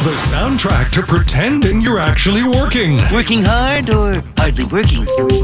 The soundtrack to pretending you're actually working. Working hard or hardly working?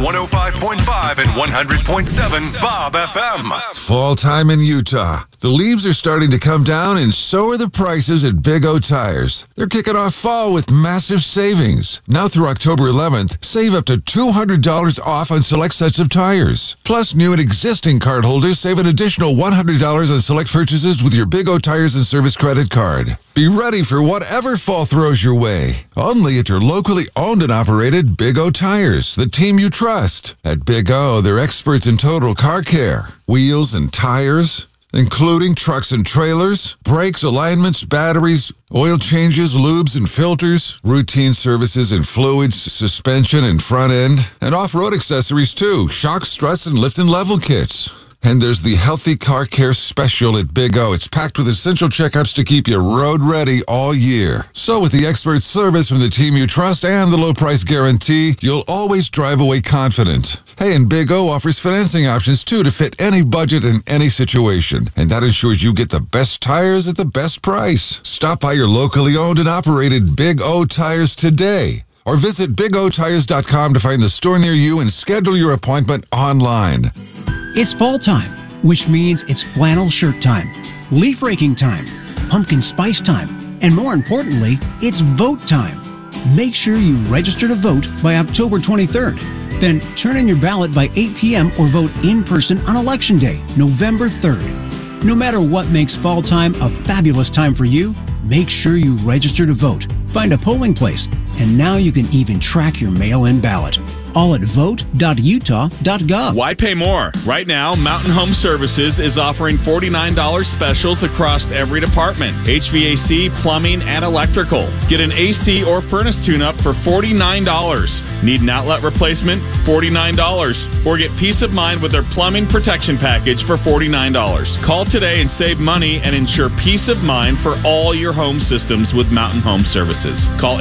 105.5 and 100.7 Bob FM. Fall time in Utah. The leaves are starting to come down, and so are the prices at Big O Tires. They're kicking off fall with massive savings. Now through October 11th, save up to $200 off on select sets of tires. Plus, new and existing cardholders save an additional $100 on select purchases with your Big O Tires and Service credit card. Be ready for whatever fall throws your way. Only at your locally owned and operated Big O Tires, the team you trust. At Big O, they're experts in total car care, wheels and tires, including trucks and trailers, brakes, alignments, batteries, oil changes, lubes and filters, routine services and fluids, suspension and front end, and off-road accessories too, shocks, struts, and lift and level kits. And there's the Healthy Car Care Special at Big O. It's packed with essential checkups to keep you road ready all year. So with the expert service from the team you trust and the low price guarantee, you'll always drive away confident. Hey, and Big O offers financing options too to fit any budget and any situation. And that ensures you get the best tires at the best price. Stop by your locally owned and operated Big O Tires today. Or visit BigOTires.com to find the store near you and schedule your appointment online. It's fall time, which means it's flannel shirt time, leaf raking time, pumpkin spice time, and more importantly, it's vote time. Make sure you register to vote by October 23rd. Then turn in your ballot by 8 p.m. or vote in person on Election Day, November 3rd. No matter what makes fall time a fabulous time for you, make sure you register to vote. Find a polling place, and now you can even track your mail-in ballot. All at vote.utah.gov. Why pay more? Right now, Mountain Home Services is offering $49 specials across every department. HVAC, plumbing, and electrical. Get an AC or furnace tune-up for $49. Need an outlet replacement? $49. Or get peace of mind with their plumbing protection package for $49. Call today and save money and ensure peace of mind for all your home systems with Mountain Home Services. Call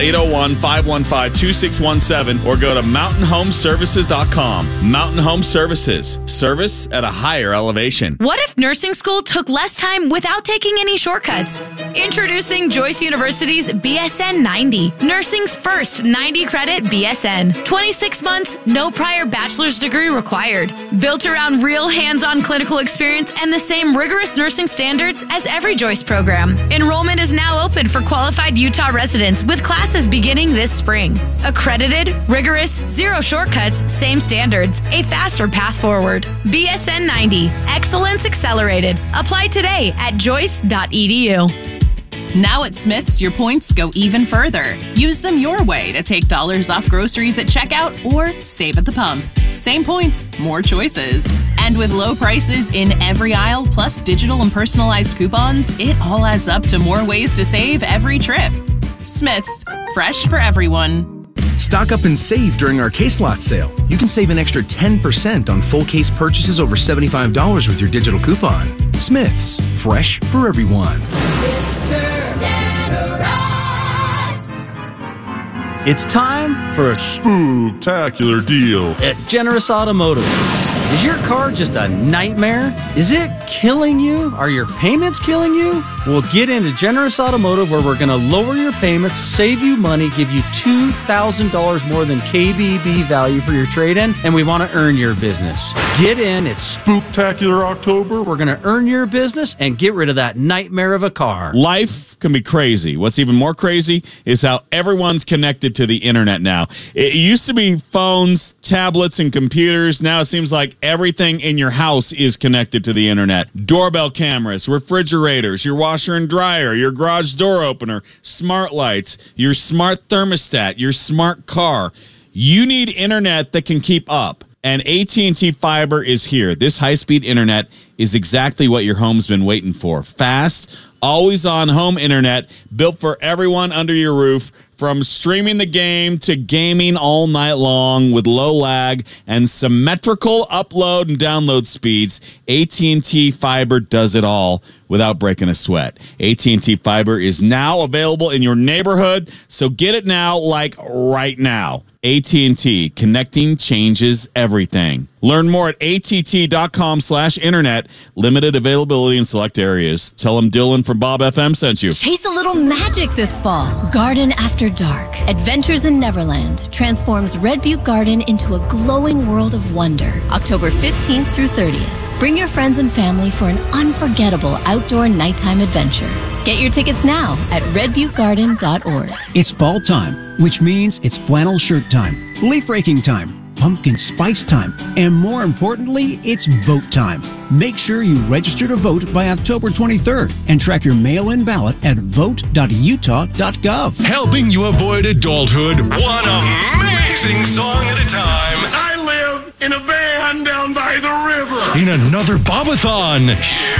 801-515-2617 or go to mountainhomeservices.com. Mountain Home Services. Service at a higher elevation. What if nursing school took less time without taking any shortcuts? Introducing Joyce University's BSN 90. Nursing's first 90-credit BSN. 26 months, no prior bachelor's degree required. Built around real hands-on clinical experience and the same rigorous nursing standards as every Joyce program. Enrollment is now open for qualified Utah residents with classes beginning this spring. Accredited, rigorous, zero shortcuts, same standards, a faster path forward. BSN 90. Excellence accelerated. Apply today at joyce.edu. Now at Smith's, your points go even further. Use them your way to take dollars off groceries at checkout or save at the pump. Same points, more choices. And with low prices in every aisle, plus digital and personalized coupons, it all adds up to more ways to save every trip. Smith's, fresh for everyone. Stock up and save during our case lot sale. You can save an extra 10% on full case purchases over $75 with your digital coupon. Smith's, fresh for everyone. It's time for a spooktacular deal at Generous Automotive. Is your car just a nightmare? Is it killing you? Are your payments killing you? Well, get into Generous Automotive where we're going to lower your payments, save you money, give you $2,000 more than KBB value for your trade-in, and we want to earn your business. Get in. It's Spooktacular October. We're going to earn your business and get rid of that nightmare of a car. Life can be crazy. What's even more crazy is how everyone's connected to the internet now. It used to be phones, tablets, and computers. Now it seems like everything in your house is connected to the internet. Doorbell cameras, refrigerators, your washer and dryer, your garage door opener, smart lights, your smart thermostat, your smart car. You need internet that can keep up. And AT&T Fiber is here. This high-speed internet is exactly what your home's been waiting for. Fast, always-on home internet built for everyone under your roof From streaming the game to gaming all night long with low lag and symmetrical upload and download speeds, AT&T Fiber does it all without breaking a sweat. AT&T Fiber is now available in your neighborhood, so get it now, like right now. AT&T, connecting changes everything. Learn more at att.com/internet. Limited availability in select areas. Tell them Dylan from Bob FM sent you. Chase a little magic this fall. Garden After Dark. Adventures in Neverland transforms Red Butte Garden into a glowing world of wonder. October 15th through 30th. Bring your friends and family for an unforgettable outdoor nighttime adventure. Get your tickets now at redbuttegarden.org. It's fall time, which means it's flannel shirt time, leaf raking time, pumpkin spice time, and more importantly, it's vote time. Make sure you register to vote by October 23rd and track your mail-in ballot at vote.utah.gov. Helping you avoid adulthood, one amazing song at a time. I live in a van down by the river. In another Bobathon.